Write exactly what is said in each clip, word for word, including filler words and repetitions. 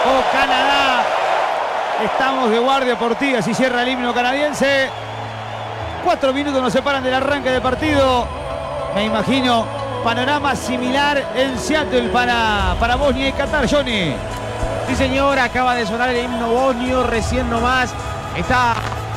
o Canadá. Estamos de guardia por ti, así cierra el himno canadiense. Cuatro minutos nos separan del arranque del partido. Me imagino panorama similar en Seattle para, para Bosnia y Qatar, Johnny. Sí, señor, acaba de sonar el himno bosnio, recién nomás está...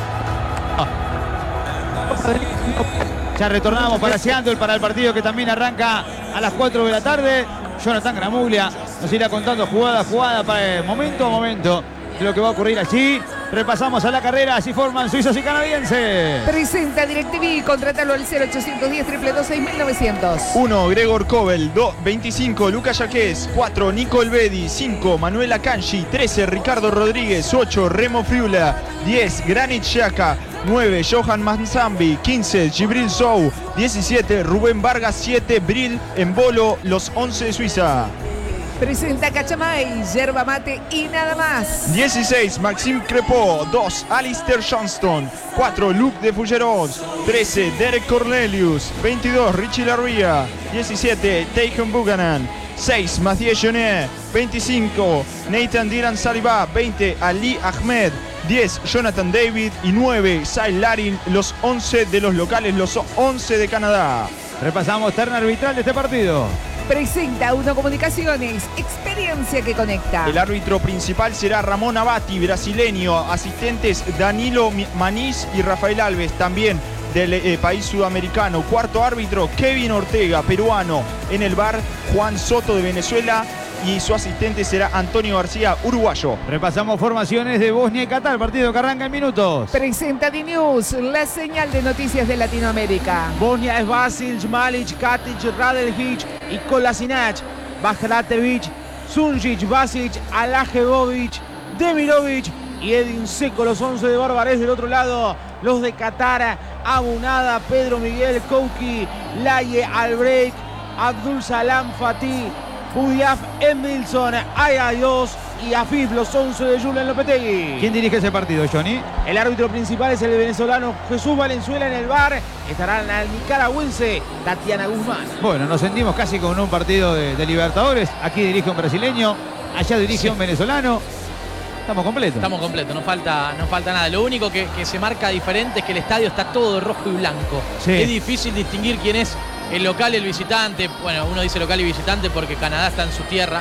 Ya retornamos para Seattle, para el partido que también arranca a las cuatro de la tarde. Jonathan Gramuglia nos irá contando jugada a jugada, para el momento a momento de lo que va a ocurrir allí. Repasamos a la carrera, así forman suizos y canadienses. Presenta DirecTV, contrátalo al cero ochocientos diez, dos dos seis mil novecientos. uno, Gregor Kobel. dos, veinticinco, Lucas Yaquez. cuatro, Nico Elvedi. cinco, Manuel Akanji. trece, Ricardo Rodríguez. ocho, Remo Friula. diez, Granit Xhaka. nueve, Johan Manzambi. quince, Gibril Sou. diecisiete, Rubén Vargas. siete, Bril Embolo. Los once de Suiza. Presenta Cachamay, yerba mate y nada más. dieciséis, Maxime Crepeau. dos, Alistair Johnston. cuatro, Luc de Fougeros. trece, Derek Cornelius. veintidós, Richie Larria. diecisiete, Teichon Buchanan. seis, Mathieu Jonet. veinticinco, Nathan Diran Saliba. veinte, Ali Ahmed. diez, Jonathan David. Y nueve, Sail Larin. Los once de los locales, los once de Canadá. Repasamos terna arbitral de este partido. Presenta Uno Comunicaciones, experiencia que conecta. El árbitro principal será Ramón Abati, brasileño. Asistentes Danilo Manís y Rafael Alves, también del eh, país sudamericano. Cuarto árbitro, Kevin Ortega, peruano. En el bar, Juan Soto de Venezuela. Y su asistente será Antonio García, uruguayo. Repasamos formaciones de Bosnia y Qatar, partido que arranca en minutos. Presenta D-News, la señal de noticias de Latinoamérica. Bosnia es Vasic, Malic, Katic, Radeljic y Kolasinac. Bajratevic, Sunjic, Vasic, Alajevovic, Demirovic y Edin Seco. Los once de Barbarés del otro lado. Los de Qatar, Abunada, Pedro Miguel, Kouki, Laye, Albrecht, Abdul Salam Fatih, Budiaf, Emilson, Ayayos y Afif, los once de Julen Lopetegui. ¿Quién dirige ese partido, Johnny? El árbitro principal es el venezolano Jesús Valenzuela. En el bar estará la nicaragüense Tatiana Guzmán. Bueno, nos sentimos casi con un partido de, de Libertadores. Aquí dirige un brasileño, allá dirige sí. un venezolano. Estamos completos. Estamos completos, no falta, no falta nada. Lo único que, que se marca diferente es que el estadio está todo de rojo y blanco. Sí. Es difícil distinguir quién es el local y el visitante. Bueno, uno dice local y visitante porque Canadá está en su tierra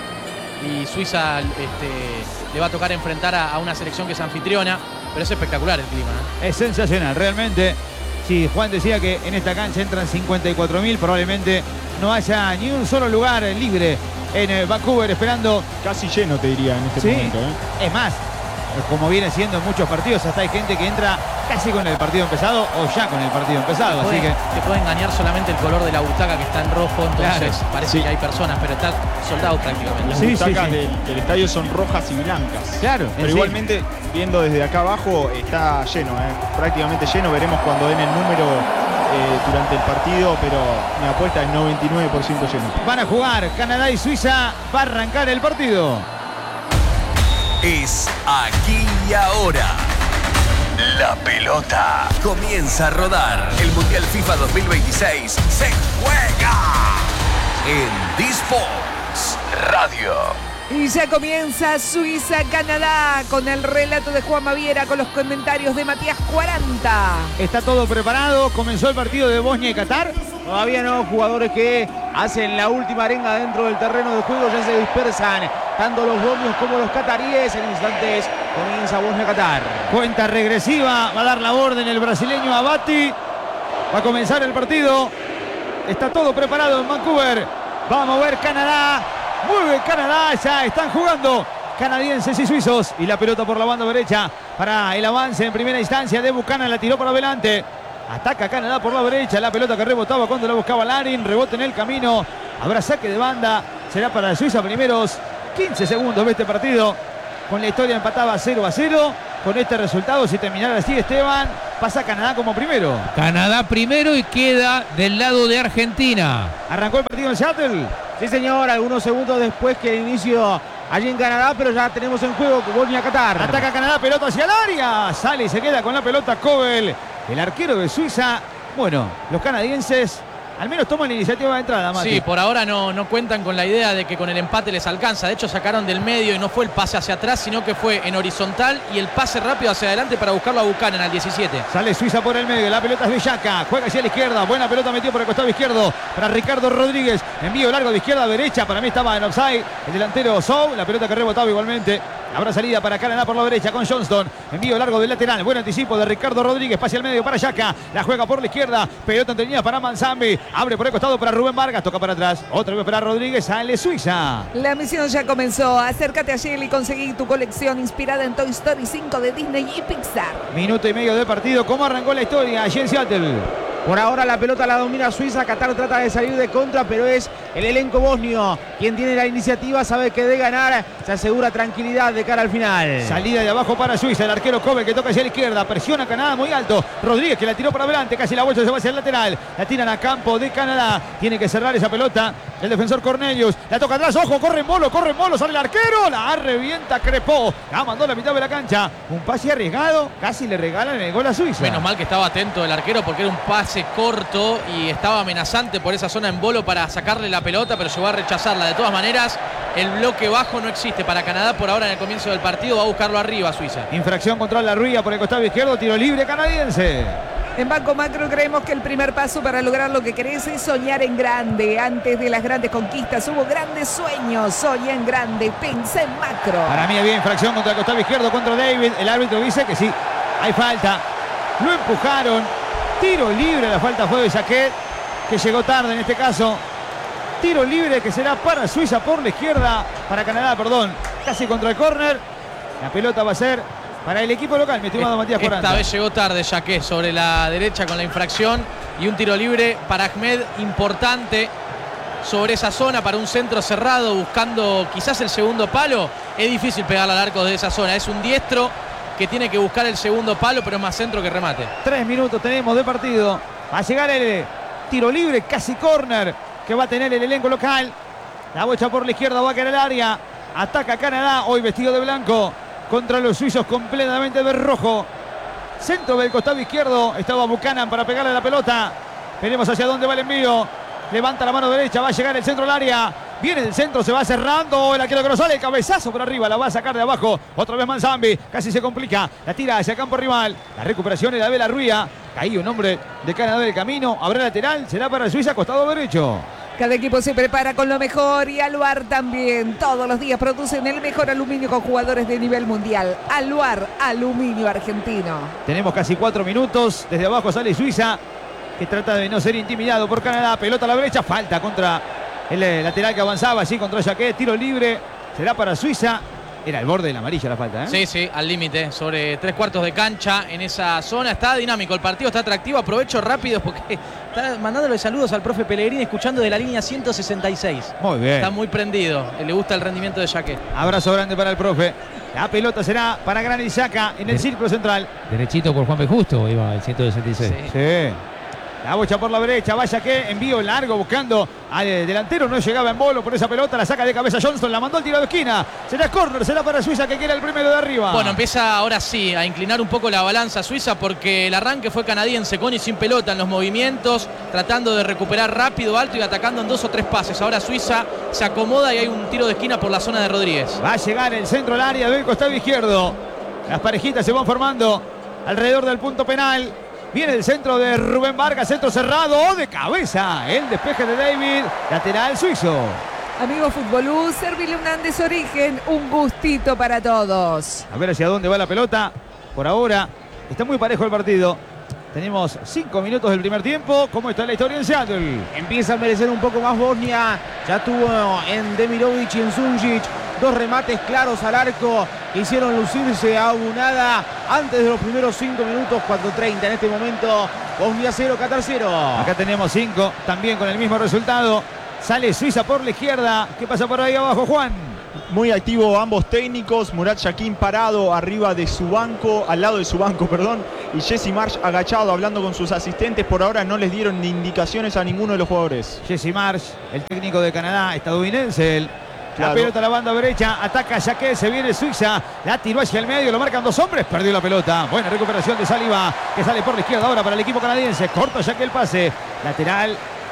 y Suiza este, le va a tocar enfrentar a, a una selección que es anfitriona. Pero es espectacular el clima, ¿eh? Es sensacional, realmente. Si Juan decía que en esta cancha entran cincuenta y cuatro mil, probablemente no haya ni un solo lugar libre en Vancouver esperando. Casi lleno, te diría, en este sí. momento, ¿eh? Es más, como viene siendo en muchos partidos, hasta hay gente que entra casi con el partido empezado o ya con el partido empezado. Te puede, así que... te puede engañar solamente el color de la butaca que está en rojo, entonces claro. parece sí. que hay personas, pero está soldado prácticamente. Las sí, butacas sí, sí. Del, del estadio son rojas y blancas. Claro. Pero sí. igualmente, viendo desde acá abajo, está lleno, ¿eh? Prácticamente lleno. Veremos cuando den el número eh, durante el partido, pero mi apuesta es noventa y nueve por ciento lleno. Van a jugar Canadá y Suiza. Va a arrancar el partido. Es aquí y ahora. La pelota comienza a rodar. El Mundial FIFA dos mil veintiséis se juega en D-Sports Radio. Y ya comienza Suiza-Canadá con el relato de Juan Maviera, con los comentarios de Matías cuarenta. Está todo preparado. Comenzó el partido de Bosnia y Qatar. Todavía no, jugadores que hacen la última arenga dentro del terreno de juego ya se dispersan, tanto los bosnios como los cataríes. En instantes comienza Bosnia-Qatar. Cuenta regresiva, va a dar la orden el brasileño Abati. Va a comenzar el partido. Está todo preparado en Vancouver. Va a mover Canadá. Mueve Canadá, ya están jugando canadienses y suizos. Y la pelota por la banda derecha para el avance en primera instancia de Buchanan. La tiró para adelante. Ataca Canadá por la derecha. La pelota que rebotaba cuando la buscaba Larin. Rebote en el camino. Habrá saque de banda. Será para Suiza. Primeros quince segundos de este partido. Con la historia empataba cero a cero. Con este resultado, si terminara así, Esteban, pasa Canadá como primero. Canadá primero y queda del lado de Argentina. ¿Arrancó el partido en Seattle? Sí, señor. Algunos segundos después que el inicio allí en Canadá, pero ya tenemos en juego Bosnia-Qatar. Ataca Canadá, pelota hacia el área. Sale y se queda con la pelota Kobel, el arquero de Suiza. Bueno, los canadienses al menos toman la iniciativa de entrada, Mati. Sí, por ahora no, no cuentan con la idea de que con el empate les alcanza. De hecho, sacaron del medio y no fue el pase hacia atrás, sino que fue en horizontal y el pase rápido hacia adelante para buscarlo a Buchanan al diecisiete. Sale Suiza por el medio, la pelota es Bellaca, juega hacia la izquierda, buena pelota metió por el costado izquierdo para Ricardo Rodríguez, envío largo de izquierda a derecha, para mí estaba en offside el delantero Sou, la pelota que rebotaba igualmente. Habrá salida para Canadá por la derecha con Johnston. Envío largo del lateral. Buen anticipo de Ricardo Rodríguez. Pase al medio para Yaka. La juega por la izquierda. Pelota entretenida para Manzambi. Abre por el costado para Rubén Vargas. Toca para atrás. Otra vez para Rodríguez. Sale Suiza. La misión ya comenzó. Acércate a Shell y conseguí tu colección inspirada en Toy Story cinco de Disney y Pixar. Minuto y medio de partido. ¿Cómo arrancó la historia allí en Seattle? Por ahora la pelota la domina Suiza. Qatar trata de salir de contra, pero es el elenco bosnio quien tiene la iniciativa. Sabe que de ganar se asegura tranquilidad de cara al final. Salida de abajo para Suiza. El arquero Kobe que toca hacia la izquierda. Presiona a Canadá muy alto. Rodríguez que la tiró para adelante. Casi la vuelta se va hacia el lateral. La tiran a campo de Canadá. Tiene que cerrar esa pelota el defensor Cornelius. La toca atrás. Ojo, corre en bolo, corre en bolo. Sale el arquero. La revienta Crepó. La mandó a la mitad de la cancha. Un pase arriesgado. Casi le regalan el gol a Suiza. Menos mal que estaba atento el arquero porque era un pase corto y estaba amenazante por esa zona en bolo para sacarle la pelota, pero llegó a rechazarla. De todas maneras, el bloque bajo no existe para Canadá por ahora en el comienzo del partido. Va a buscarlo arriba Suiza. Infracción contra la Rúa por el costado izquierdo. Tiro libre canadiense. En Banco Macro creemos que el primer paso para lograr lo que querés es soñar en grande. Antes de las grandes conquistas hubo grandes sueños. Soñá en grande, pensá en macro. Para mí había infracción contra el costado izquierdo contra David. El árbitro dice que sí, hay falta. Lo empujaron. Tiro libre, la falta fue de Jacquet, que llegó tarde en este caso. Tiro libre que será para Suiza por la izquierda, para Canadá, perdón. Casi contra el córner. La pelota va a ser para el equipo local, mi estimado Matías Poranta. Esta vez llegó tarde Jacquet sobre la derecha con la infracción y un tiro libre para Ahmed importante sobre esa zona para un centro cerrado buscando quizás el segundo palo. Es difícil pegarle al arco de esa zona, es un diestro que tiene que buscar el segundo palo, pero es más centro que remate. Tres minutos tenemos de partido. Va a llegar el tiro libre, casi córner, que va a tener el elenco local. La bocha por la izquierda va a caer al área. Ataca Canadá, hoy vestido de blanco, contra los suizos completamente de rojo. Centro del costado izquierdo. Estaba Buchanan para pegarle a la pelota. Veremos hacia dónde va el envío. Levanta la mano derecha, va a llegar el centro al área. Viene del centro, se va cerrando. El arquero que no sale, cabezazo por arriba, la va a sacar de abajo. Otra vez Manzambi, casi se complica. La tira hacia el campo rival. La recuperación es la de la Rúa. Caí un hombre de Canadá del camino. Habrá lateral, será para Suiza, costado derecho. Cada equipo se prepara con lo mejor y Aluar también. Todos los días producen el mejor aluminio con jugadores de nivel mundial. Aluar, aluminio argentino. Tenemos casi cuatro minutos. Desde abajo sale Suiza, que trata de no ser intimidado por Canadá. Pelota a la derecha, falta contra el lateral que avanzaba, así contra Jacquet. Tiro libre, será para Suiza. Era el borde de la amarilla la falta, ¿eh? Sí, sí, al límite, sobre tres cuartos de cancha en esa zona. Está dinámico el partido, está atractivo. Aprovecho rápido porque está mandándole saludos al profe Pellegrini, escuchando de la línea ciento sesenta y seis. Muy bien. Está muy prendido, le gusta el rendimiento de Jacquet. Abrazo grande para el profe. La pelota será para Granit Xhaka en el círculo central. Derechito por Juan P. Justo iba el ciento sesenta y seis. Sí. Sí. La bocha por la derecha, vaya que envío largo buscando al delantero, no llegaba en bolo por esa pelota, la saca de cabeza Johnston, la mandó al tiro de esquina, será córner, será para Suiza que quiera el primero de arriba. Bueno, empieza ahora sí a inclinar un poco la balanza Suiza porque el arranque fue canadiense, con y sin pelota en los movimientos, tratando de recuperar rápido, alto y atacando en dos o tres pases. Ahora Suiza se acomoda y hay un tiro de esquina por la zona de Rodríguez. Va a llegar el centro al área del costado izquierdo, las parejitas se van formando alrededor del punto penal. Viene el centro de Rubén Vargas, centro cerrado, de cabeza. El despeje de David, lateral suizo. Amigo Futbolú, servile un Andes Origen, un gustito para todos. A ver hacia dónde va la pelota. Por ahora está muy parejo el partido. Tenemos cinco minutos del primer tiempo. ¿Cómo está la historia en Seattle? Empieza a merecer un poco más Bosnia. Ya tuvo en Demirovic y en Sunjic dos remates claros al arco. Hicieron lucirse a Abunada antes de los primeros cinco minutos, cuatro treinta en este momento. Bosnia cero, Qatar cero. Acá tenemos cinco, también con el mismo resultado. Sale Suiza por la izquierda. ¿Qué pasa por ahí abajo, Juan? Muy activo ambos técnicos. Murat Yakin parado arriba de su banco, al lado de su banco, perdón. Y Jesse Marsh agachado hablando con sus asistentes. Por ahora no les dieron ni indicaciones a ninguno de los jugadores. Jesse Marsh, el técnico de Canadá, estadounidense. Él. Claro. La pelota a la banda derecha, ataca Jacquet, se viene Suiza, la tiró hacia el medio, lo marcan dos hombres, perdió la pelota. Buena recuperación de Saliba, que sale por la izquierda ahora para el equipo canadiense. Corta Jacquet el pase, lateral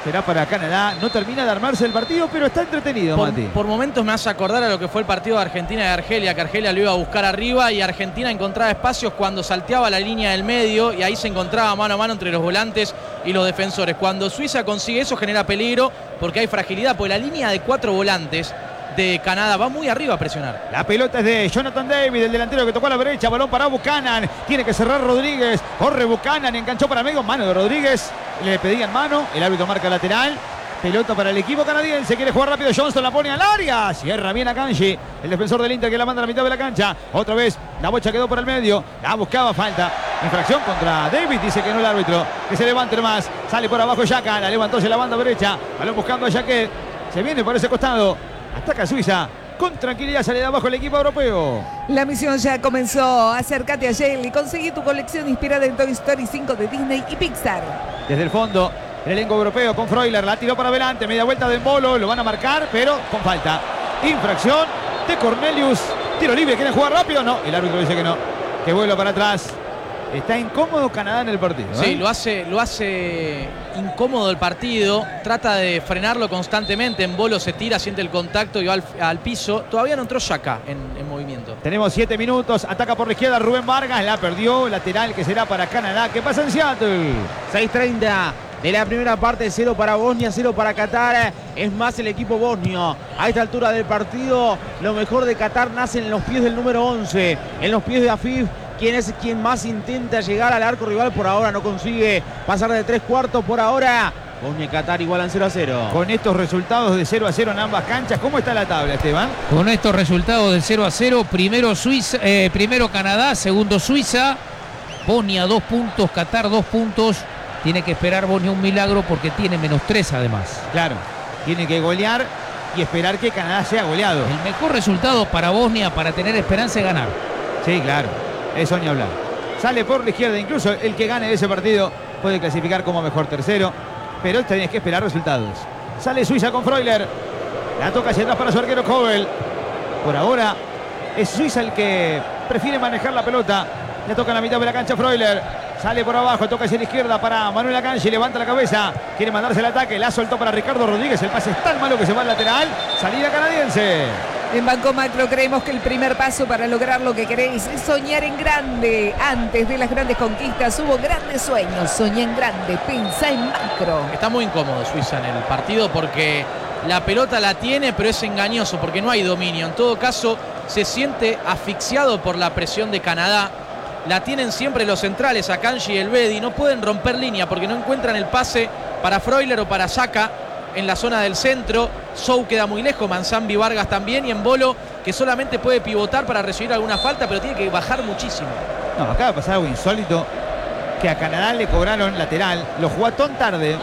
será para Canadá. No termina de armarse el partido, pero está entretenido, Por, Mati. por momentos me hace acordar a lo que fue el partido de Argentina y Argelia, que Argelia lo iba a buscar arriba y Argentina encontraba espacios cuando salteaba la línea del medio y ahí se encontraba mano a mano entre los volantes y los defensores. Cuando Suiza consigue eso genera peligro porque hay fragilidad, porque la línea de cuatro volantes de Canadá va muy arriba a presionar. La pelota es de Jonathan David, el delantero que tocó a la derecha, balón para Buchanan, tiene que cerrar Rodríguez, corre Buchanan, enganchó para medio, mano de Rodríguez, le pedían mano, el árbitro marca lateral, pelota para el equipo canadiense, quiere jugar rápido Johnston, la pone al área, cierra bien a Kanji, el defensor del Inter que la manda a la mitad de la cancha, otra vez la bocha quedó por el medio, la buscaba, falta, infracción contra David, dice que no el árbitro, que se levante más, sale por abajo Xhaka, la levantó hacia la banda derecha, balón buscando a Xhaka, se viene por ese costado, ataca Suiza. Con tranquilidad sale de abajo el equipo europeo. La misión ya comenzó. Acércate a Yale y conseguí tu colección inspirada en Toy Story cinco de Disney y Pixar. Desde el fondo, el elenco europeo con Freuler. La tiró para adelante. Media vuelta de Embolo. Lo van a marcar, pero con falta. Infracción de Cornelius. Tiro libre. ¿Quieren jugar rápido? No. El árbitro dice que no. Que vuelva para atrás. Está incómodo Canadá en el partido. ¿eh? Sí, lo hace, lo hace incómodo el partido. Trata de frenarlo constantemente. Embolo se tira, siente el contacto y va al, al piso. Todavía no entró Xhaka en, en movimiento. Tenemos siete minutos. Ataca por la izquierda Rubén Vargas. La perdió. Lateral que será para Canadá. ¿Qué pasa en Seattle? seis treinta de la primera parte, cero para Bosnia, cero para Qatar. Es más el equipo bosnio. A esta altura del partido, lo mejor de Qatar nace en los pies del número once. En los pies de Afif. Quien es quien más intenta llegar al arco rival, por ahora no consigue pasar de tres cuartos por ahora. Bosnia y Qatar igualan cero a cero. Con estos resultados de cero a cero en ambas canchas, ¿cómo está la tabla, Esteban? Con estos resultados de cero a cero, primero Suiza, eh, primero Canadá, segundo Suiza, Bosnia dos puntos, Qatar dos puntos. Tiene que esperar Bosnia un milagro porque tiene menos tres además. Claro, tiene que golear y esperar que Canadá sea goleado. El mejor resultado para Bosnia para tener esperanza es ganar. Sí, claro. Eso ni hablar. Sale por la izquierda, incluso el que gane ese partido puede clasificar como mejor tercero, pero tenés que esperar resultados. Sale Suiza con Freuler, la toca hacia atrás para su arquero Kobel. Por ahora es Suiza el que prefiere manejar la pelota. Le toca en la mitad de la cancha Freuler, sale por abajo, toca hacia la izquierda para Manuel Akanji, levanta la cabeza, quiere mandarse el ataque, la soltó para Ricardo Rodríguez, el pase es tan malo que se va al lateral, salida canadiense. En Banco Macro creemos que el primer paso para lograr lo que queréis es soñar en grande. Antes de las grandes conquistas hubo grandes sueños. Soñá en grande, pensá en macro. Está muy incómodo Suiza en el partido porque la pelota la tiene, pero es engañoso porque no hay dominio. En todo caso, se siente asfixiado por la presión de Canadá. La tienen siempre los centrales, Akanji y el Bedi. No pueden romper línea porque no encuentran el pase para Freuler o para Xhaka en la zona del centro. Sou queda muy lejos, Manzambi, Vargas también, y Embolo que solamente puede pivotar para recibir alguna falta, pero tiene que bajar muchísimo. No, acaba de pasar algo insólito, que a Canadá le cobraron lateral, lo jugó tan tarde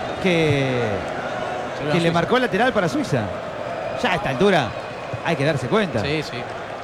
que, que le marcó el lateral para Suiza. Ya a esta altura hay que darse cuenta. Sí, sí.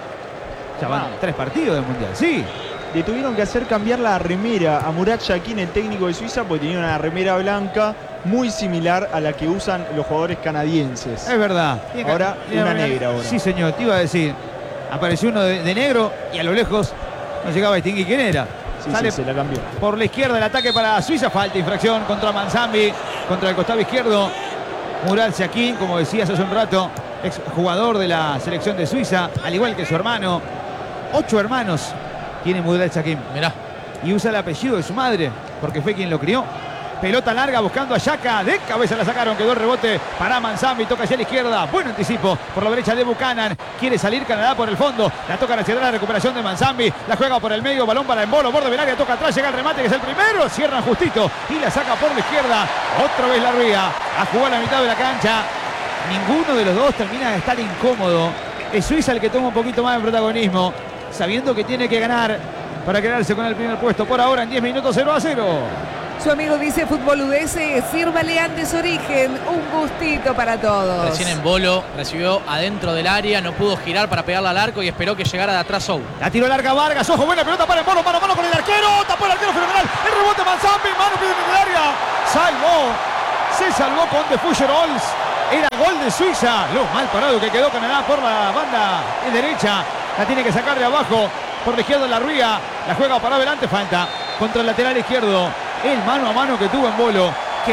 Ya van tres partidos del Mundial, sí. Le tuvieron que hacer cambiar la remera a Murat Yakin, el técnico de Suiza, porque tenía una remera blanca muy similar a la que usan los jugadores canadienses. Es verdad. Ahora una negra. Ahora. Sí, señor, te iba a decir. Apareció uno de, de negro y a lo lejos no llegaba a distinguir quién era. Sí, Sale sí, se la cambió. Por la izquierda el ataque para Suiza. Falta, infracción contra Manzambi, contra el costado izquierdo. Murat Yakin, como decías hace un rato, ex jugador de la selección de Suiza, al igual que su hermano. Ocho hermanos tiene Murat Yakin. Mirá. Y usa el apellido de su madre, porque fue quien lo crió. Pelota larga buscando a Xhaka. De cabeza la sacaron. Quedó el rebote para Manzambi. Toca hacia la izquierda. Buen anticipo por la derecha de Buchanan. Quiere salir Canadá por el fondo. La toca hacia atrás. La recuperación de Manzambi. La juega por el medio. Balón para Embolo. Borde del área. Toca atrás. Llega el remate que es el primero. Cierran justito. Y la saca por la izquierda. Otra vez la Ría. A jugar a la mitad de la cancha. Ninguno de los dos termina de estar incómodo. Es Suiza el que toma un poquito más de protagonismo, sabiendo que tiene que ganar para quedarse con el primer puesto. Por ahora en diez minutos cero a cero. Su amigo dice Fútbol U D S, sírvale Andes Origen, un gustito para todos. Recién Embolo recibió adentro del área, no pudo girar para pegarla al arco y esperó que llegara de atrás Sou. La tiró larga Vargas, ojo, buena pelota para Embolo, mano a mano con el arquero, tapó el arquero fenomenal, el rebote Manzambi, mano pide en el área, salvó, se salvó con De Fuggerols, era gol de Suiza, lo mal parado que quedó Canadá por la banda derecha, la tiene que sacar de abajo, por la izquierda la Ría, la juega para adelante, falta contra el lateral izquierdo. El mano a mano que tuvo Embolo, que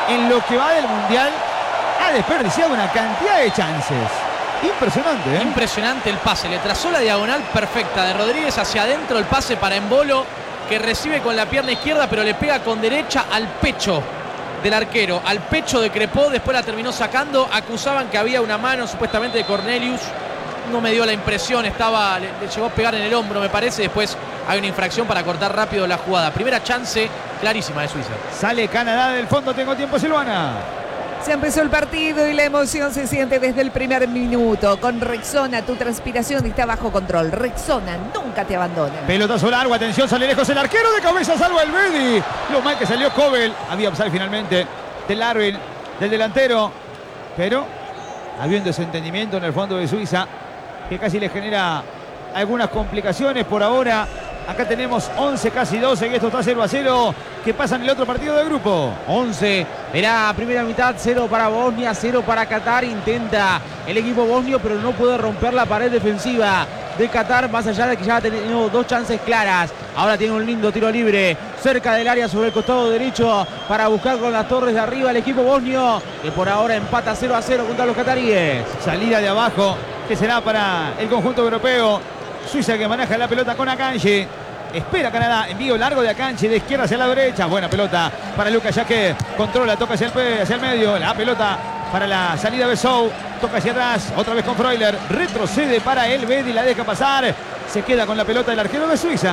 en lo que va del Mundial ha desperdiciado una cantidad de chances. Impresionante, ¿eh? Impresionante el pase. Le trazó la diagonal perfecta de Rodríguez hacia adentro. El pase para Embolo, que recibe con la pierna izquierda, pero le pega con derecha al pecho del arquero, al pecho de Crepó. Después la terminó sacando. Acusaban que había una mano supuestamente de Cornelius. No me dio la impresión. Estaba, le, le llegó a pegar en el hombro, me parece. Después hay una infracción para cortar rápido la jugada. Primera chance clarísima de Suiza. Sale Canadá del fondo. Tengo tiempo, Silvana. Se empezó el partido y la emoción se siente desde el primer minuto. Con Rexona, tu transpiración está bajo control. Rexona nunca te abandona. Pelotazo largo, atención, sale lejos el arquero, de cabeza salva el Bedi. Lo mal que salió Kobel. Había upside finalmente del Arvin, del delantero. Pero había un desentendimiento en el fondo de Suiza que casi le genera algunas complicaciones por ahora. Acá tenemos once, casi doce, que esto está cero a cero. Que pasa en el otro partido del grupo. once de la primera mitad, cero para Bosnia, cero para Qatar. Intenta el equipo bosnio, pero no puede romper la pared defensiva de Qatar, más allá de que ya ha tenido dos chances claras. Ahora tiene un lindo tiro libre cerca del área sobre el costado derecho para buscar con las torres de arriba el equipo bosnio, que por ahora empata cero a cero contra los cataríes. Salida de abajo, que será para el conjunto europeo. Suiza, que maneja la pelota con Akanji. Espera Canadá, envío largo de Akanji, de izquierda hacia la derecha. Buena pelota para Lucas, ya que controla, toca hacia el, hacia el medio. La pelota para la salida de Sou. Toca hacia atrás, otra vez con Freuler. Retrocede para el Bedi, la deja pasar. Se queda con la pelota el arquero de Suiza.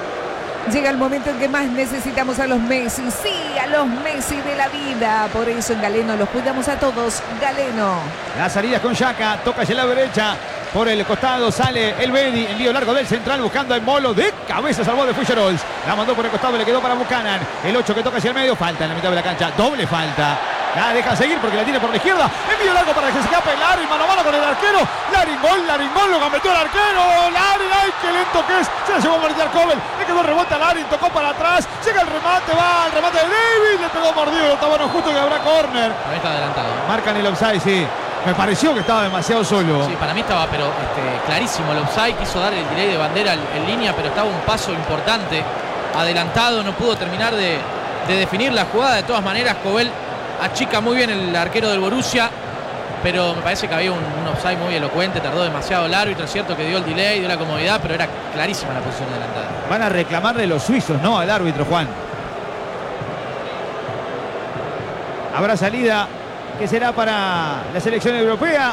Llega el momento en que más necesitamos a los Messi. Sí, a los Messi de la vida. Por eso en Galeno los cuidamos a todos. Galeno. La salida con Xhaka, toca hacia la derecha. Por el costado sale el Bedi, envío largo del central buscando a Embolo, de cabeza salvó de Fusherols. La mandó por el costado y le quedó para Buchanan. El ocho que toca hacia el medio, falta en la mitad de la cancha, doble falta. La deja seguir porque la tiene por la izquierda. Envío largo para que se escape Larin, mano a mano con el arquero. Larin gol, Larin gol, lo gambeteó el arquero. Larin, ay, qué lento que es. Se la llevó a Martial Kobel, le quedó el rebote a Larin, tocó para atrás. Llega el remate, va el remate de David, le pegó mordido el Otabano justo que habrá córner. Ahí está adelantado. Marcan el offside, sí. Me pareció que estaba demasiado solo. Sí, para mí estaba pero este, clarísimo el offside. Quiso dar el delay de bandera en, en línea, pero estaba un paso importante. Adelantado, no pudo terminar de, de definir la jugada. De todas maneras, Kobel achica muy bien el arquero del Borussia, pero me parece que había un, un offside muy elocuente. Tardó demasiado el árbitro. Es cierto que dio el delay, dio la comodidad, pero era clarísima la posición adelantada. Van a reclamarle los suizos, ¿no? Al árbitro, Juan. Habrá salida que será para la selección europea.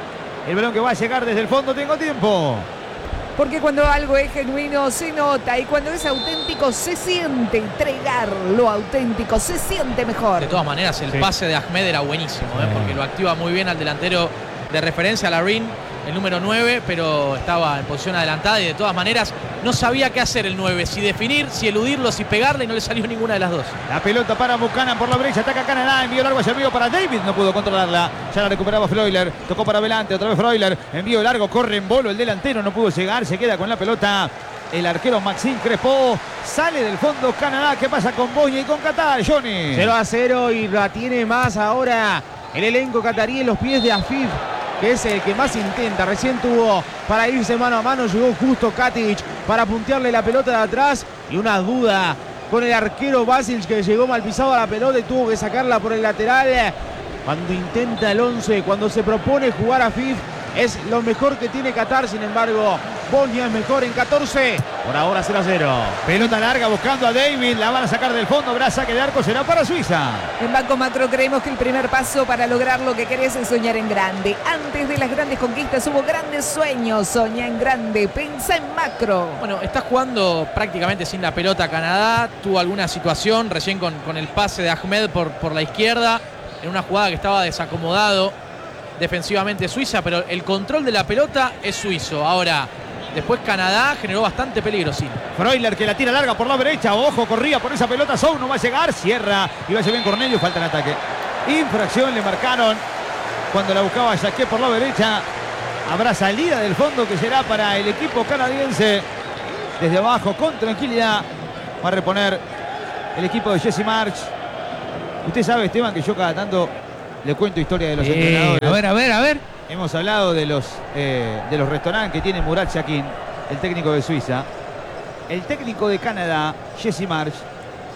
El balón que va a llegar desde el fondo. Tengo tiempo. Porque cuando algo es genuino se nota y cuando es auténtico se siente. Entregar lo auténtico se siente mejor. De todas maneras, el sí. pase de Ahmed era buenísimo, ¿eh? Porque lo activa muy bien al delantero de referencia, Larin, el número nueve, pero estaba en posición adelantada y de todas maneras no sabía qué hacer el nueve, si definir, si eludirlo, si pegarle, y no le salió ninguna de las dos. La pelota para Buchanan por la brecha, ataca Canadá, envío largo hacia el medio para David, no pudo controlarla, ya la recuperaba Freuler, tocó para adelante, otra vez Freuler, envío largo, corre en bolo el delantero, no pudo llegar, se queda con la pelota el arquero Maxime Crespó, sale del fondo Canadá. ¿Qué pasa con Bosnia y con Qatar, Johnny? cero a cero y la tiene más ahora el elenco catarí en los pies de Afif, que es el que más intenta. Recién tuvo para irse mano a mano, llegó justo Katic para puntearle la pelota de atrás y una duda con el arquero Basic, que llegó mal pisado a la pelota y tuvo que sacarla por el lateral. Cuando intenta el once, cuando se propone jugar a Afif, es lo mejor que tiene Qatar. Sin embargo, Bosnia es mejor en catorce. Por ahora cero a cero. Pelota larga buscando a David. La van a sacar del fondo. Habrá saque de arco. Será para Suiza. En Banco Macro creemos que el primer paso para lograr lo que querés es soñar en grande. Antes de las grandes conquistas hubo grandes sueños. Soñá en grande. Pensá en macro. Bueno, está jugando prácticamente sin la pelota Canadá. Tuvo alguna situación recién con, con el pase de Ahmed por, por la izquierda. En una jugada que estaba desacomodado defensivamente Suiza, pero el control de la pelota es suizo. Ahora, después Canadá generó bastante peligro, sí. Freuler que la tira larga por la derecha. Ojo, corría por esa pelota. Sou no va a llegar. Cierra. Y va a ser bien Cornelio. Falta en ataque. Infracción le marcaron cuando la buscaba Jacquet por la derecha. Habrá salida del fondo que será para el equipo canadiense. Desde abajo, con tranquilidad, va a reponer el equipo de Jesse March. Usted sabe, Esteban, que yo cada tanto le cuento historia de los eh, entrenadores. A ver, a ver, a ver. Hemos hablado de los, eh, de los restaurantes que tiene Murat Yakin, el técnico de Suiza. El técnico de Canadá, Jesse March,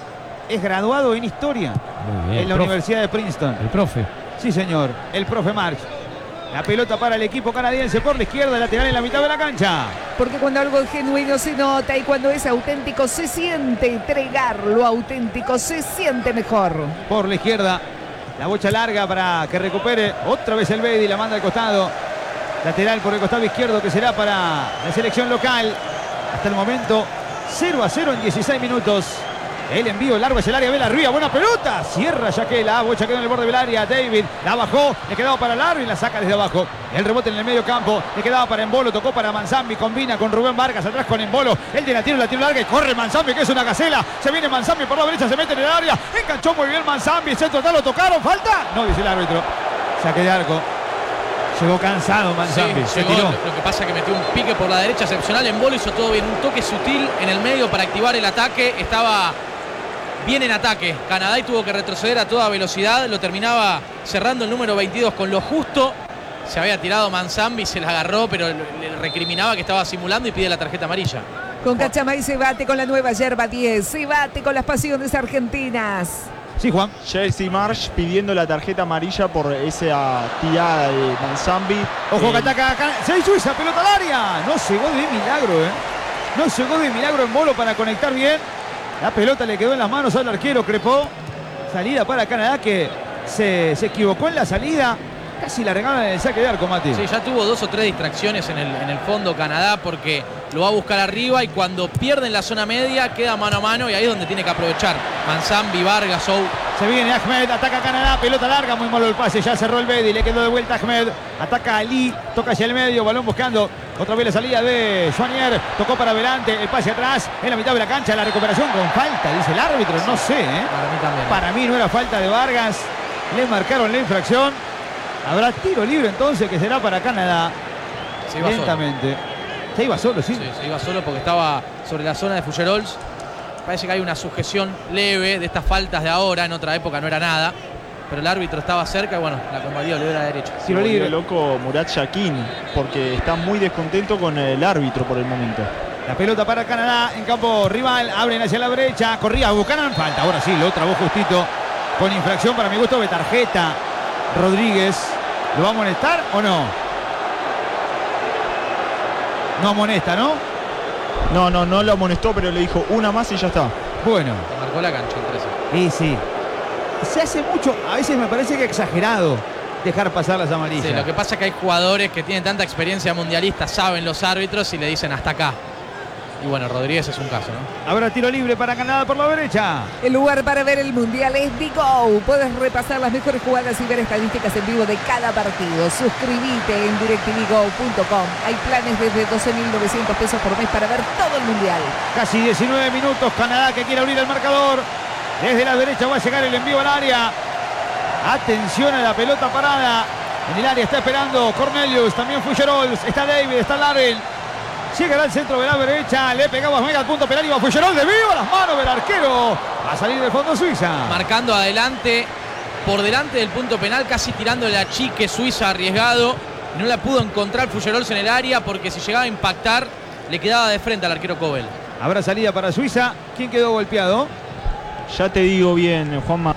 es graduado en historia Muy bien, en la profe. Universidad de Princeton. El profe. Sí, señor, el profe March. La pelota para el equipo canadiense por la izquierda, lateral en la mitad de la cancha. Porque cuando algo es genuino se nota y cuando es auténtico se siente. Entregar lo auténtico se siente mejor. Por la izquierda, la bocha larga para que recupere otra vez el Bedi, la manda al costado. Lateral por el costado izquierdo que será para la selección local. Hasta el momento cero a cero en dieciséis minutos. El envío largo es el área, Vela Rúa, buena pelota. Cierra Yaquela, bocha quedó en el borde del área. David la bajó, le quedaba para Larry y la saca desde abajo. El rebote en el medio campo, le quedaba para Embolo, tocó para Manzambi, combina con Rubén Vargas, atrás con Embolo. El de la tiro, la tiro larga y corre Manzambi, que es una gacela. Se viene Manzambi por la derecha, se mete en el área. Enganchó muy bien Manzambi, centro total, lo tocaron, falta. No, dice el árbitro. Saque de arco. Llegó cansado Manzambi, Sí, se llegó, tiró. lo que pasa es que metió un pique por la derecha excepcional. Embolo hizo todo bien, un toque sutil en el medio para activar el ataque. Estaba bien en ataque Canadá y tuvo que retroceder a toda velocidad. Lo terminaba cerrando el número veintidós con lo justo. Se había tirado Manzambi, se la agarró, pero le recriminaba que estaba simulando y pide la tarjeta amarilla. Con Cachamay se bate con la nueva yerba diez. Se bate con las pasiones argentinas. Sí, Juan. Chelsea Marsh pidiendo la tarjeta amarilla por esa tirada de Manzambi. Ojo Eh, que ataca acá. Se Suiza, pelota al área. No llegó de milagro, ¿eh? No llegó de milagro en Bolo para conectar bien. La pelota le quedó en las manos al arquero Crepó. Salida para Canadá que se, se equivocó en la salida. Casi la regalan en el saque de arco, Mati. Sí, ya tuvo dos o tres distracciones en el, en el fondo Canadá porque lo va a buscar arriba y cuando pierde en la zona media queda mano a mano y ahí es donde tiene que aprovechar. Manzambi, Vargas, Ou. Se viene Ahmed, ataca Canadá, pelota larga, muy malo el pase, ya cerró el Bedi, le quedó de vuelta Ahmed, ataca Ali, toca hacia el medio, balón buscando, otra vez la salida de Joanier, tocó para adelante, el pase atrás, en la mitad de la cancha, la recuperación con falta, dice el árbitro, no sé, ¿eh? Para mí también. Para mí no era falta de Vargas, le marcaron la infracción, habrá tiro libre entonces que será para Canadá, Se iba lentamente. Se iba solo, sí. Sí, se iba solo porque estaba sobre la zona de Fullerols. Parece que hay una sujeción leve de estas faltas de ahora, en otra época no era nada, pero el árbitro estaba cerca y bueno, la convalió, le dio la derecha. Se Tiro volvió libre. loco Murat Yakin porque está muy descontento con el árbitro por el momento. La pelota para Canadá en campo rival, abren hacia la brecha, corría Buchanan, falta, ahora sí, lo trabó justito, con infracción para mi gusto de tarjeta. Rodríguez, ¿lo va a amonestar o no? No amonesta, ¿no? No, no, no lo amonestó, pero le dijo una más y ya está. Bueno, Marcó la cancha el trece. y sí. Se hace mucho, a veces me parece que exagerado dejar pasar las amarillas. Sí, lo que pasa es que hay jugadores que tienen tanta experiencia mundialista, saben los árbitros y le dicen hasta acá. Y bueno, Rodríguez es un caso, ¿no? Ahora tiro libre para Canadá por la derecha. El lugar para ver el Mundial es Digo. Puedes repasar las mejores jugadas y ver estadísticas en vivo de cada partido. Suscríbete en directv go punto com. Hay planes desde doce mil novecientos pesos por mes para ver todo el Mundial. Casi diecinueve minutos, Canadá que quiere abrir el marcador. Desde la derecha va a llegar el envío al área. Atención a la pelota parada. En el área está esperando Cornelius, también Fullerols, está David, está Larren. Llegará al centro de la derecha, le pegaba Mega al punto penal y va Fullerols de vivo a las manos del arquero. Va a salir del fondo Suiza. Marcando adelante, por delante del punto penal, casi tirándole a Chique, Suiza arriesgado. No la pudo encontrar Fullerols en el área porque si llegaba a impactar le quedaba de frente al arquero Cobel. Habrá salida para Suiza. ¿Quién quedó golpeado? Ya te digo bien, Juanma.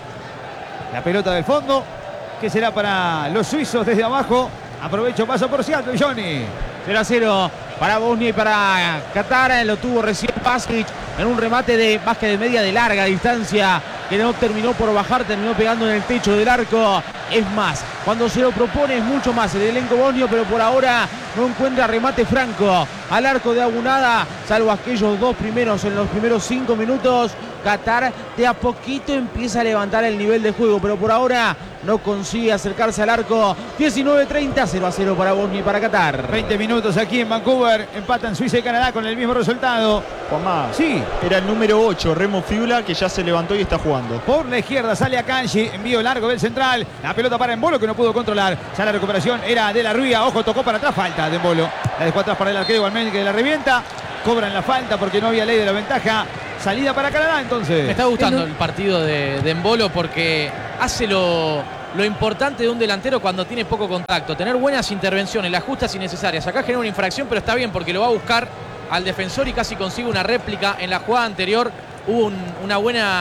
La pelota del fondo, que será para los suizos desde abajo. Aprovecho, paso por Seattle, Johnny. cero a cero para Bosnia y para Qatar. Lo tuvo recién Pasic en un remate de básquet de media de larga distancia que no terminó por bajar, terminó pegando en el techo del arco. Es más, cuando se lo propone es mucho más el elenco bosnio, pero por ahora no encuentra remate franco al arco de Abunada, salvo aquellos dos primeros en los primeros cinco minutos. Qatar de a poquito empieza a levantar el nivel de juego, pero por ahora no consigue acercarse al arco. diecinueve treinta, cero a cero para Bosnia y para Qatar. veinte minutos aquí en Vancouver. Empatan Suiza y Canadá con el mismo resultado. Juanma, Sí. era el número ocho, Remo Fiula, que ya se levantó y está jugando. Por la izquierda sale a Kanji, envío largo del central. La pelota para Embolo que no pudo controlar. Ya la recuperación era de la Rúa. Ojo, tocó para atrás, falta de Embolo. La dejó atrás para el arquero igualmente que la revienta. Cobran la falta porque no había ley de la ventaja. Salida para Canadá entonces. Me está gustando En un- el partido de, de Embolo porque hace lo, lo importante de un delantero cuando tiene poco contacto. Tener buenas intervenciones, las justas y necesarias. Acá genera una infracción, pero está bien porque lo va a buscar al defensor y casi consigue una réplica. En la jugada anterior hubo un- una buena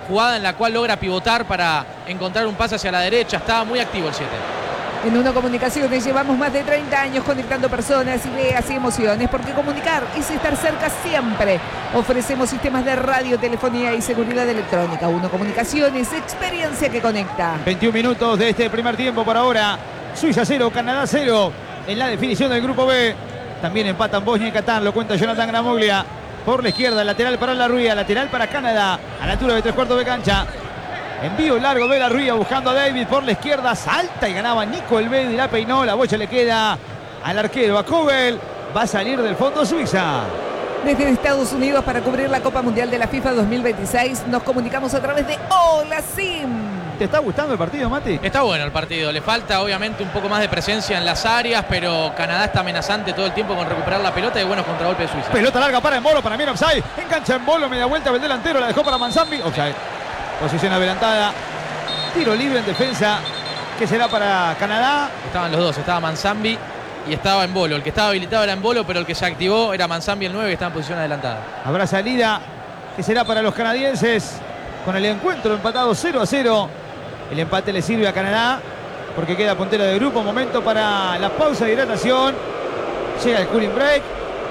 jugada en la cual logra pivotar para encontrar un pase hacia la derecha. Estaba muy activo el siete. En Uno Comunicaciones llevamos más de treinta años conectando personas, ideas y emociones, porque comunicar es estar cerca siempre. Ofrecemos sistemas de radio, telefonía y seguridad electrónica. Uno Comunicaciones, experiencia que conecta. veintiún minutos de este primer tiempo por ahora. Suiza cero, Canadá cero. En la definición del grupo B. También empatan Bosnia y Qatar, lo cuenta Jonathan Gramoglia. Por la izquierda, lateral para La Rúa, lateral para Canadá. A la altura de tres cuartos de cancha. Envío largo de La Rúa buscando a David por la izquierda. Salta y ganaba Nico Elvedi. La peinó. La bocha le queda al arquero, a Kobel. Va a salir del fondo Suiza. Desde Estados Unidos para cubrir la Copa Mundial de la FIFA dos mil veintiséis nos comunicamos a través de Hola Sim. ¿Te está gustando el partido, Mati? Está bueno el partido. Le falta obviamente un poco más de presencia en las áreas, pero Canadá está amenazante todo el tiempo con recuperar la pelota y buenos contragolpes de Suiza. Pelota larga para Embolo, para mí en offside. Engancha Embolo, media vuelta del delantero, la dejó para Manzambi. Offside. Posición adelantada. Tiro libre en defensa, que será para Canadá. Estaban los dos, estaba Manzambi y estaba Embolo. El que estaba habilitado era Embolo, pero el que se activó era Manzambi, el nueve, que estaba en posición adelantada. Habrá salida, que será para los canadienses. Con el encuentro empatado cero a cero. El empate le sirve a Canadá, porque queda puntero de grupo. Momento para la pausa de hidratación. Llega el cooling break.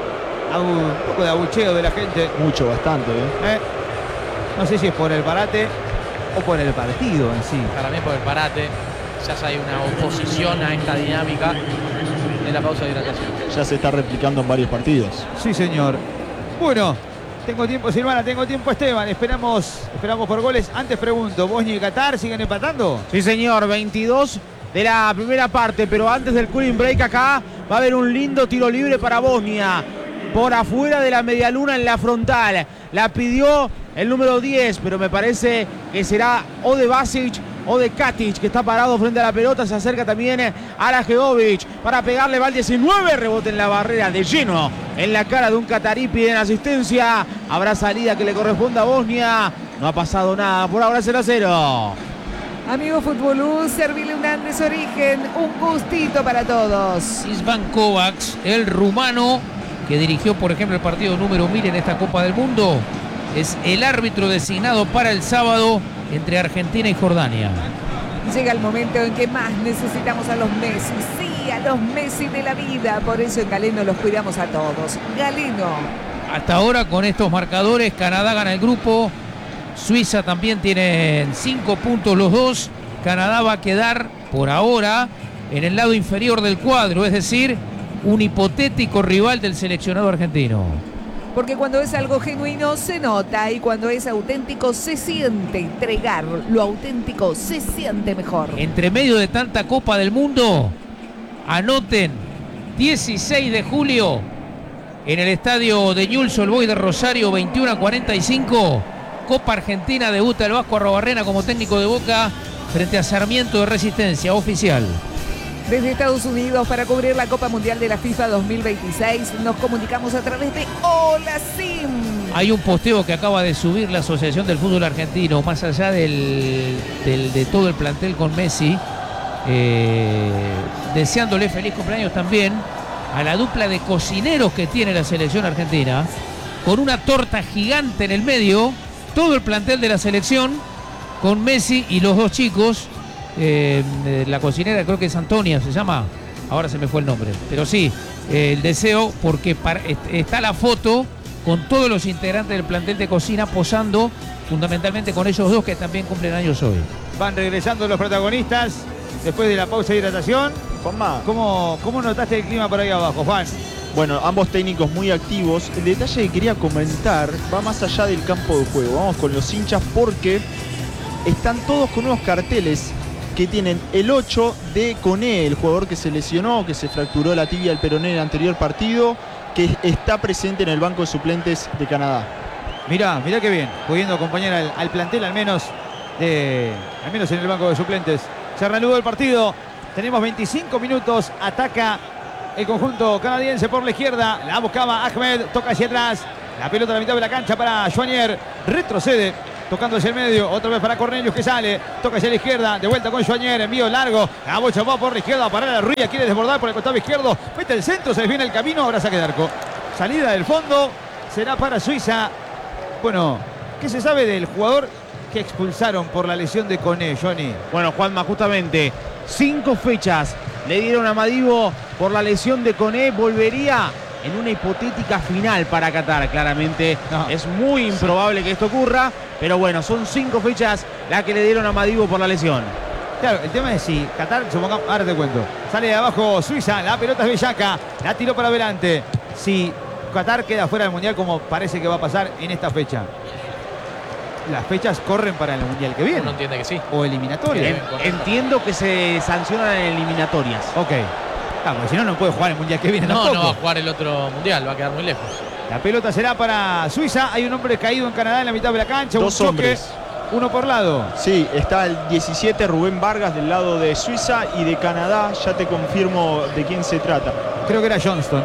Un poco de abucheo de la gente. Mucho, bastante. ¿eh? Eh, no sé si es por el parate o por el partido en sí. Para mí es por el parate. Ya hay una oposición a esta dinámica de la pausa de hidratación. Ya se está replicando en varios partidos. Sí, señor. Bueno, tengo tiempo, Silvana, tengo tiempo, Esteban. Esperamos, esperamos por goles. Antes pregunto, ¿Bosnia y Qatar siguen empatando? Sí, señor, veintidós de la primera parte, pero antes del cooling break acá va a haber un lindo tiro libre para Bosnia. Por afuera de la medialuna en la frontal. La pidió el número diez, pero me parece que será o de Basic o de Katic, que está parado frente a la pelota. Se acerca también a Lajevic para pegarle, va al diecinueve, rebote en la barrera de lleno en la cara de un catarí. Piden asistencia, habrá salida que le corresponda a Bosnia. No ha pasado nada, por ahora cero a cero. Amigo Futbolú, servile un Andes Origen, un gustito para todos. Isvan Kovacs, el rumano que dirigió, por ejemplo, el partido número mil en esta Copa del Mundo, es el árbitro designado para el sábado entre Argentina y Jordania. Llega el momento en que más necesitamos a los Messi, sí, a los Messi de la vida. Por eso en Galeno los cuidamos a todos. Galeno. Hasta ahora, con estos marcadores, Canadá gana el grupo. Suiza también tiene cinco puntos los dos. Canadá va a quedar, por ahora, en el lado inferior del cuadro, es decir, un hipotético rival del seleccionado argentino. Porque cuando es algo genuino se nota, y cuando es auténtico se siente. Entregar lo auténtico se siente mejor. Entre medio de tanta Copa del Mundo, anoten, dieciséis de julio, en el estadio de Newell's Old Boys de Rosario, veintiuno a cuarenta y cinco, Copa Argentina, debuta el Vasco Arrobarrena como técnico de Boca frente a Sarmiento de Resistencia, oficial. Desde Estados Unidos para cubrir la Copa Mundial de la FIFA dos mil veintiséis nos comunicamos a través de Hola Sim. Hay un posteo que acaba de subir la Asociación del Fútbol Argentino, más allá del, del, de todo el plantel con Messi, eh, deseándole feliz cumpleaños también a la dupla de cocineros que tiene la selección argentina, con una torta gigante en el medio, todo el plantel de la selección, con Messi y los dos chicos. Eh, la cocinera creo que es Antonia, se llama, ahora se me fue el nombre, pero sí, eh, el deseo, porque para, está la foto con todos los integrantes del plantel de cocina posando, fundamentalmente con ellos dos que también cumplen años hoy. Van regresando los protagonistas después de la pausa de hidratación. Juanma, ¿Cómo, cómo notaste el clima por ahí abajo, Juan? bueno, ambos técnicos muy activos. El detalle que quería comentar va más allá del campo de juego. Vamos con los hinchas porque están todos con unos carteles que tienen el ocho de Koné, el jugador que se lesionó, que se fracturó la tibia del peroné en el anterior partido, que está presente en el banco de suplentes de Canadá. Mirá, mirá qué bien, pudiendo acompañar al, al plantel al menos, de, al menos en el banco de suplentes. Se reanudó el partido, tenemos veinticinco minutos, ataca el conjunto canadiense por la izquierda, la buscaba Ahmed, toca hacia atrás, la pelota a la mitad de la cancha para Joanier, retrocede, tocando hacia el medio, otra vez para Cornelius que sale, toca hacia la izquierda, de vuelta con Joanier, envío largo, la bocha va por la izquierda, para la Rúa, quiere desbordar por el costado izquierdo, mete el centro, se les viene el camino, ahora saque de arco. Salida del fondo, será para Suiza. Bueno, ¿qué se sabe del jugador que expulsaron por la lesión de Koné, Johnny? Bueno, Juanma, justamente cinco fechas le dieron a Madivo por la lesión de Koné. Volvería en una hipotética final para Qatar, claramente. No. Es muy improbable que esto ocurra, pero bueno, son cinco fechas las que le dieron a Madivo por la lesión. Claro, el tema es si Qatar, supongamos, ahora te cuento, sale de abajo Suiza, la pelota es Bellaca, la tiró para adelante. Si Qatar queda fuera del Mundial, como parece que va a pasar en esta fecha, las fechas corren para el Mundial que viene. Uno entiende que sí. O eliminatorias. En, entiendo que se sancionan en eliminatorias. Ok. Ah, porque si no, no puede jugar el Mundial que viene No, tampoco. no va a jugar el otro Mundial, va a quedar muy lejos. La pelota será para Suiza. Hay un hombre caído en Canadá en la mitad de la cancha. Dos un choque, hombres. Uno por lado. Sí, está el diecisiete Rubén Vargas del lado de Suiza y de Canadá. Ya te confirmo de quién se trata. Creo que era Johnston.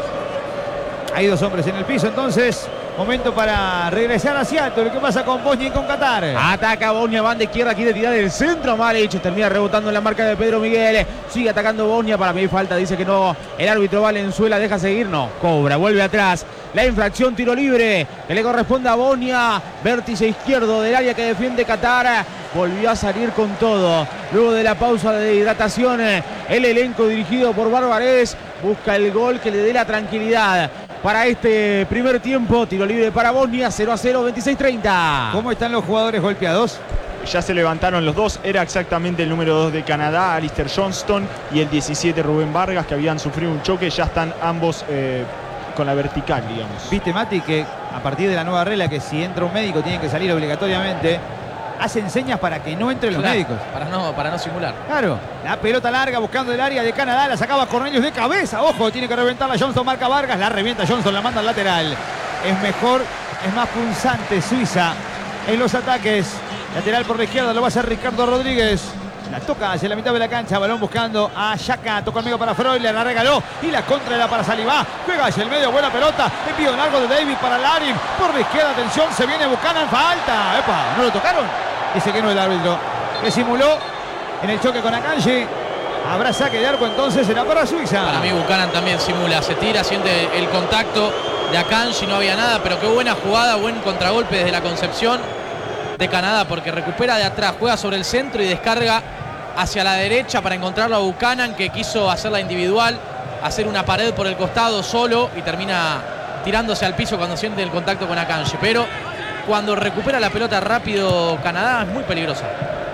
Hay dos hombres en el piso, entonces momento para regresar a Seattle. ¿Qué pasa con Bosnia y con Qatar? Ataca Bosnia, banda izquierda, quiere tirar el centro. Malic termina rebotando en la marca de Pedro Miguel. Sigue atacando Bosnia, para mí falta, dice que no. El árbitro Valenzuela deja seguir, no. Cobra, vuelve atrás. La infracción, tiro libre que le corresponde a Bosnia. Vértice izquierdo del área que defiende Qatar. Volvió a salir con todo. Luego de la pausa de hidratación, el elenco dirigido por Barbarés busca el gol que le dé la tranquilidad para este primer tiempo. Tiro libre para Bosnia, cero a cero, veintiséis treinta. ¿Cómo están los jugadores golpeados? Ya se levantaron los dos. Era exactamente el número dos de Canadá, Alistair Johnston, y el diecisiete Rubén Vargas, que habían sufrido un choque. Ya están ambos eh, con la vertical, digamos. Viste, Mati, que a partir de la nueva regla, que si entra un médico tienen que salir obligatoriamente, hacen señas para que no entren los Claro, médicos. Para no, para no simular. Claro, la pelota larga buscando el área de Canadá, la sacaba Cornelius de cabeza. Ojo, tiene que reventarla Johnston, marca Vargas, la revienta Johnston, la manda al lateral. Es mejor, es más punzante Suiza en los ataques. Lateral por la izquierda, lo va a hacer Ricardo Rodríguez. La toca hacia la mitad de la cancha, balón buscando a Xhaka, toca el medio para Freuler, la regaló y la contra era para Saliba. Juega hacia el medio, buena pelota, envío largo de David para Larin. Por la izquierda, atención, se viene Buchanan, falta. Epa, ¿no lo tocaron? Dice que no el árbitro, que simuló en el choque con Akanji. Habrá saque de arco, entonces será para Suiza. Para mí Buchanan también simula, se tira, siente el contacto de Akanji, no había nada, pero qué buena jugada, buen contragolpe desde la concepción de Canadá, porque recupera de atrás, juega sobre el centro y descarga hacia la derecha para encontrarlo a Buchanan, que quiso hacerla individual, hacer una pared por el costado solo y termina tirándose al piso cuando siente el contacto con Akanji. Pero cuando recupera la pelota rápido Canadá es muy peligrosa.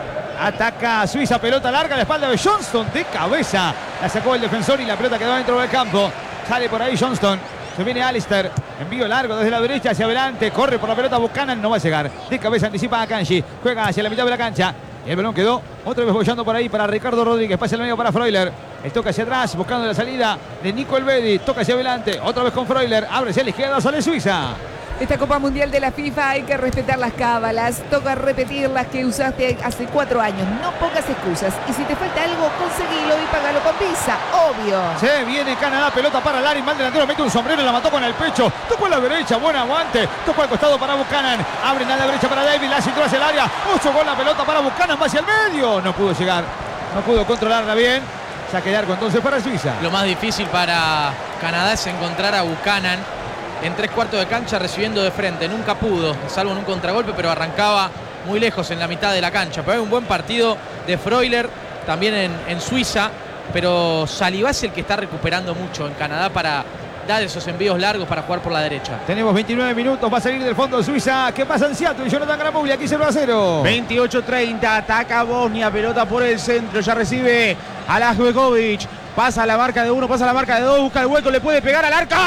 Ataca a Suiza, pelota larga a la espalda de Johnston, de cabeza. La sacó el defensor y la pelota quedó dentro del campo. Sale por ahí Johnston. Se viene Alistair. Envío largo desde la derecha hacia adelante. Corre por la pelota Buchanan. No va a llegar. De cabeza anticipa a Akanji. Juega hacia la mitad de la cancha. El balón quedó otra vez bollando por ahí para Ricardo Rodríguez. Pasa el medio para Freuler. El toca hacia atrás buscando la salida de Nico Elvedi. Toca hacia adelante. Otra vez con Freuler. Abre hacia la izquierda. Sale Suiza. Esta Copa Mundial de la FIFA hay que respetar las cábalas. Toca repetir las que usaste hace cuatro años. No pongas excusas. Y si te falta algo, conseguilo y pagalo con Visa. Obvio. Se viene Canadá. Pelota para Larin. Mal delantero. Mete un sombrero y la mató con el pecho. Tocó a la derecha. Buen aguante. Tocó al costado para Buchanan. Abren a la derecha para David. La cintura hacia el área. Ocho gol la pelota para Buchanan. Va hacia el medio. No pudo llegar. No pudo controlarla bien. Saque de arco entonces para Suiza. Lo más difícil para Canadá es encontrar a Buchanan en tres cuartos de cancha recibiendo de frente. Nunca pudo, salvo en un contragolpe, pero arrancaba muy lejos en la mitad de la cancha. Pero hay un buen partido de Freuler también en, en Suiza, pero Saliba es el que está recuperando mucho en Canadá para dar esos envíos largos para jugar por la derecha. Tenemos veintinueve minutos, va a salir del fondo de Suiza. ¿Qué pasa en Seattle? Y Jonathan Gramuglia, aquí cero a cero. veintiocho treinta, ataca Bosnia, pelota por el centro, ya recibe a Lajbegovic. Pasa a la marca de uno, pasa a la marca de dos, busca el hueco, le puede pegar al arco.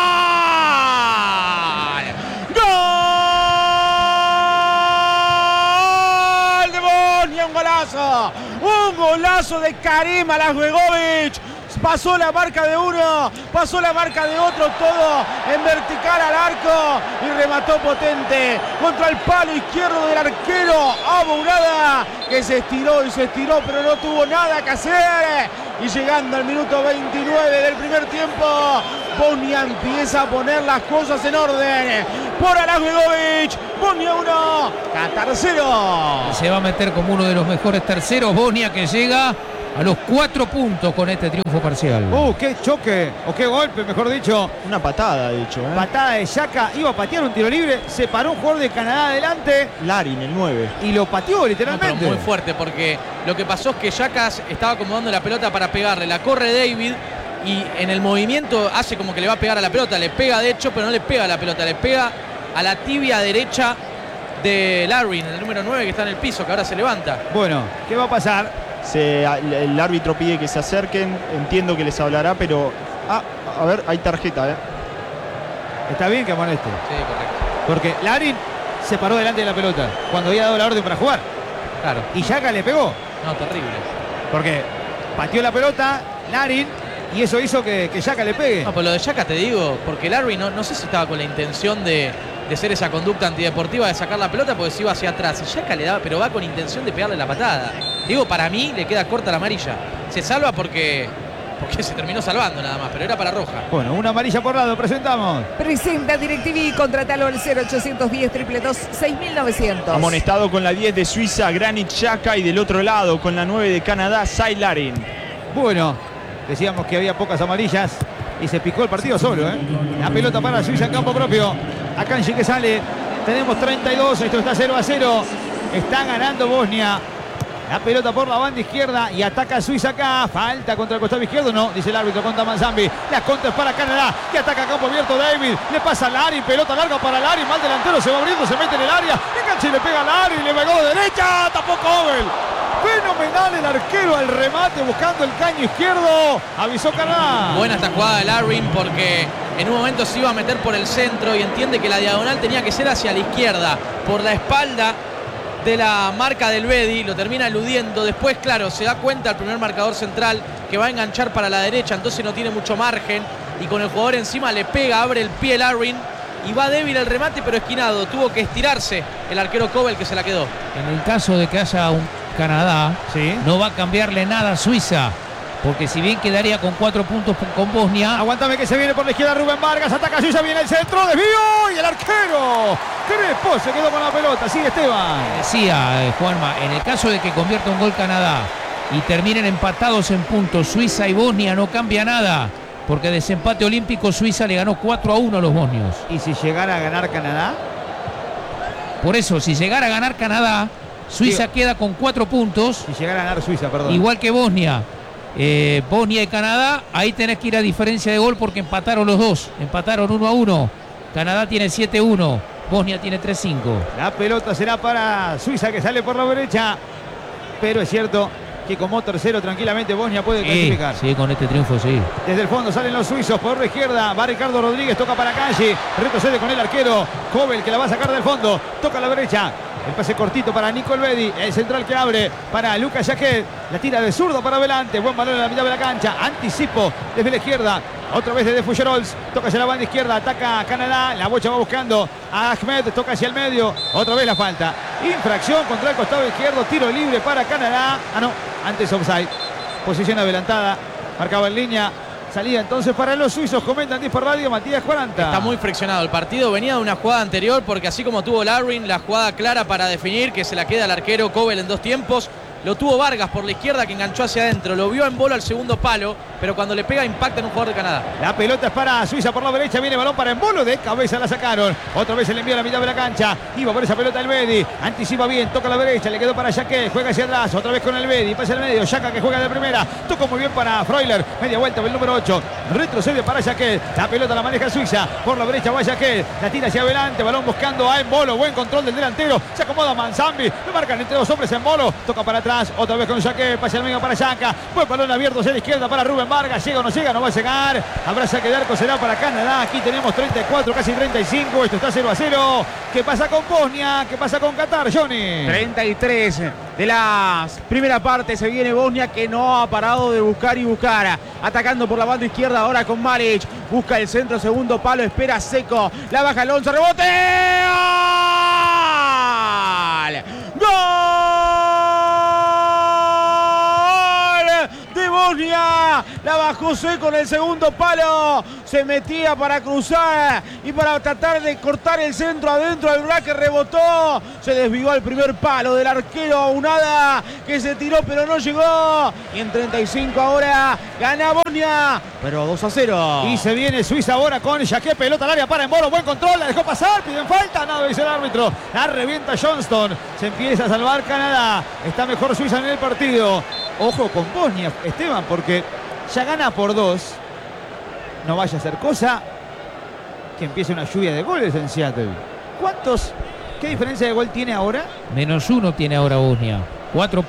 ¡Gol de Bosnia! Un golazo, un golazo de Karim Lajbegovic. Pasó la marca de uno, pasó la marca de otro, todo en vertical al arco y remató potente contra el palo izquierdo del arquero Abourada, que se estiró y se estiró pero no tuvo nada que hacer. Y llegando al minuto veintinueve del primer tiempo, Bosnia empieza a poner las cosas en orden. Por Lajbegovic, Bosnia uno, Qatar cero. Se va a meter como uno de los mejores terceros. Bosnia, que llega a los cuatro puntos con este triunfo parcial. Uh, qué choque, o qué golpe, mejor dicho. Una patada, de hecho. ¿eh? Patada de Xhaka, iba a patear un tiro libre, se paró un jugador de Canadá adelante. Larin, el nueve. Y lo pateó No, literalmente. pero muy fuerte, porque lo que pasó es que Xhaka estaba acomodando la pelota para pegarle. La corre David y en el movimiento hace como que le va a pegar a la pelota. Le pega de hecho, pero no le pega a la pelota. Le pega a la tibia derecha de Larin, el número nueve que está en el piso, que ahora se levanta. Bueno, ¿qué va a pasar? Se, el árbitro pide que se acerquen. Entiendo que les hablará, pero... Ah, a ver, hay tarjeta, ¿eh? Está bien que amoneste. Sí, correcto. Porque Larin se paró delante de la pelota cuando había dado la orden para jugar. Claro. Y Xhaka le pegó. No, terrible. Porque pateó la pelota, Larin, y eso hizo que, que Xhaka le pegue. No, pero lo de Xhaka te digo, porque Larin no, no sé si estaba con la intención de, de hacer esa conducta antideportiva de sacar la pelota porque se iba hacia atrás. Y Xhaka le daba, pero va con intención de pegarle la patada. Digo, para mí le queda corta la amarilla. Se salva porque, porque se terminó salvando nada más, pero era para roja. Bueno, una amarilla por lado, presentamos. Presenta DirecTV, contratalo al cero ochocientos diez, dos dos dos, seis mil novecientos. Amonestado con la diez de Suiza, Granit Xhaka, y del otro lado con la nueve de Canadá, Sai Larin. Bueno, decíamos que había pocas amarillas y se picó el partido solo, ¿eh? La pelota para Suiza en campo propio. Akanji que sale. Tenemos treinta y dos, esto está cero a cero. Está ganando Bosnia. La pelota por la banda izquierda y ataca Suiza acá. Falta contra el costado izquierdo. No, dice el árbitro contra Manzambi. La contra es para Canadá. Y ataca a campo abierto David. Le pasa a Larin. Pelota larga para Larin. Mal delantero. Se va abriendo. Se mete en el área. Engancha y le pega a Larin. Le pegó de derecha. Tapó Kobel. Fenomenal el arquero al remate buscando el caño izquierdo. Avisó Canadá. Buena esta jugada de Larin porque en un momento se iba a meter por el centro y entiende que la diagonal tenía que ser hacia la izquierda. Por la espalda de la marca del Bedi, lo termina eludiendo. Después, claro, se da cuenta el primer marcador central que va a enganchar para la derecha, entonces no tiene mucho margen. Y con el jugador encima le pega, abre el pie Larin. Y va débil el remate, pero esquinado. Tuvo que estirarse el arquero Kobel que se la quedó. En el caso de que haya un Canadá, ¿sí? No va a cambiarle nada a Suiza. Porque si bien quedaría con cuatro puntos con Bosnia. Aguántame que se viene por la izquierda Rubén Vargas. Ataca Suiza, viene el centro, desvío y el arquero Crespo se quedó con la pelota. Sigue Esteban. Decía eh, Juanma, en el caso de que convierta un gol Canadá y terminen empatados en puntos Suiza y Bosnia, no cambia nada. Porque desempate olímpico Suiza le ganó cuatro a uno a los bosnios. ¿Y si llegara a ganar Canadá? Por eso, si llegara a ganar Canadá, Suiza sí. queda con cuatro puntos. Si llegara a ganar Suiza, perdón. Igual que Bosnia. Eh, Bosnia y Canadá, ahí tenés que ir a diferencia de gol porque empataron los dos. Empataron uno a uno. Canadá tiene siete a uno. Bosnia tiene tres a cinco. La pelota será para Suiza que sale por la derecha. Pero es cierto que como tercero tranquilamente Bosnia puede clasificar. Sí, sí, con este triunfo sí. Desde el fondo salen los suizos por la izquierda. Va Ricardo Rodríguez, toca para Calle. Retrocede con el arquero Kobel que la va a sacar del fondo. Toca a la derecha. El pase cortito para Nico Elvedi. El central que abre para Lucas Jaquet. La tira de zurdo para adelante. Buen balón en la mitad de la cancha. Anticipo desde la izquierda. Otra vez desde Fugerols. Toca hacia la banda izquierda. Ataca a Canadá. La bocha va buscando a Ahmed. Toca hacia el medio. Otra vez la falta. Infracción contra el costado izquierdo. Tiro libre para Canadá. Ah, no. Antes offside. Posición adelantada. Marcaba en línea. Salida entonces para los suizos. Comentan diez por radio. Matías cuarenta. Está muy friccionado el partido. Venía de una jugada anterior porque así como tuvo Larin la jugada clara para definir que se la queda al arquero Kobel en dos tiempos. Lo tuvo Vargas por la izquierda que enganchó hacia adentro. Lo vio en bola al segundo palo, pero cuando le pega impacta en un jugador de Canadá. La pelota es para Suiza por la derecha. Viene balón para Embolo. De cabeza la sacaron. Otra vez se le envió a la mitad de la cancha. Iba por esa pelota el Bedi. Anticipa bien. Toca a la derecha. Le quedó para Jaquet. Juega hacia atrás. Otra vez con el Bedi. Pasa al medio. Xhaka que juega de primera. Toca muy bien para Freuler. Media vuelta con el número ocho. Retrocede para Jaquet. La pelota la maneja Suiza. Por la derecha va Jaquet. La tira hacia adelante. Balón buscando a Embolo. Buen control del delantero. Se acomoda Manzambi. Lo marcan entre dos hombres Embolo. Toca para atrás. Otra vez con Jaquet. Pasa el medio para Xhaka. Buen balón abierto hacia la izquierda para Rubén Vargas. Llega o no llega. No va a llegar. Habrá saque de arco. Será para Canadá. Aquí tenemos treinta y cuatro, casi treinta y cinco. Esto está cero a cero. ¿Qué pasa con Bosnia? ¿Qué pasa con Qatar, Johnny? treinta y tres de la primera parte. Se viene Bosnia que no ha parado de buscar y buscar. Atacando por la banda izquierda ahora con Maric. Busca el centro, segundo palo. Espera Seco. La baja Alonso. Rebote. ¡Gol! ¡Gol! De Bosnia. La bajó seco en el segundo palo. Se metía para cruzar y para tratar de cortar el centro adentro. El braque rebotó. Se desvió al primer palo del arquero Aunada, que se tiró pero no llegó. Y en treinta y cinco ahora gana Bosnia, pero dos a cero. Y se viene Suiza ahora con Jacquet, pelota al área para Embolo, buen control, la dejó pasar, piden falta, nada dice el árbitro. La revienta Johnston, se empieza a salvar Canadá. Está mejor Suiza en el partido. Ojo con Bosnia, Esteban, porque ya gana por dos. No vaya a ser cosa que empiece una lluvia de goles en Seattle. ¿Cuántos? ¿Qué diferencia de gol tiene ahora? Menos uno tiene ahora Bosnia. Cuatro